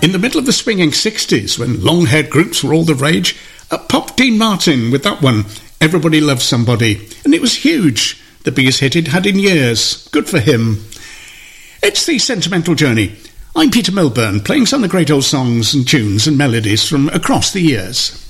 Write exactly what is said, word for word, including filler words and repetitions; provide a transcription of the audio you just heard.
In the middle of the swinging sixties, when long-haired groups were all the rage, uh, popped Dean Martin with that one, Everybody Loves Somebody, and it was huge. The biggest hit he'd had in years. Good for him. It's The Sentimental Journey. I'm Peter Milburn, playing some of the great old songs and tunes and melodies from across the years.